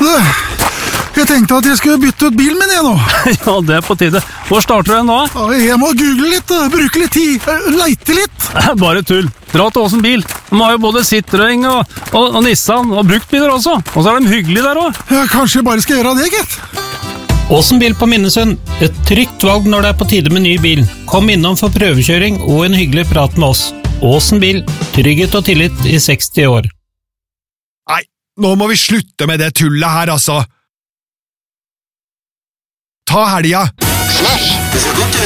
Jeg tenkte at jeg skulle bytte ut bilen min nå. Ja, det på tide. Hvor starter du nå? Jeg må google litt, bruke litt tid, leite litt. Bare tull. Dra til Åsen bil. De har jo både Citroën og Nissan, og bruktbiler også. Og så de hyggelige der også. Ja, kanskje jeg bare skal gjøre det, gitt. Åsen bil på Minnesund. Et trygt valg når det på tide med ny bil. Kom innom for prøvekjøring og en hyggelig prat med oss. Åsen bil. Trygghet og tillit i 60 år. Nei, nå må vi slutte med det tullet her, altså. Ta helga! Flash, du får godt